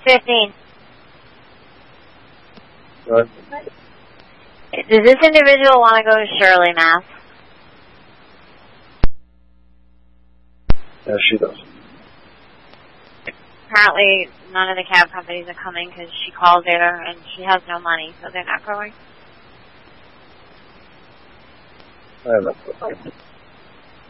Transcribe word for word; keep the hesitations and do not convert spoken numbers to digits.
Fifteen. What? Does this individual want to go to Shirley, Mass? Yeah, she does. Apparently, none of the cab companies are coming because she called there and she has no money, so they're not going. I don't know.